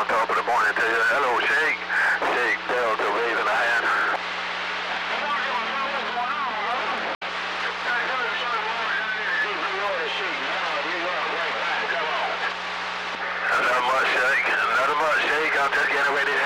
on top of the morning to you. Hello, Shake. Shake, Delta, waving a hand. Not much, Shake. I'm just getting ready to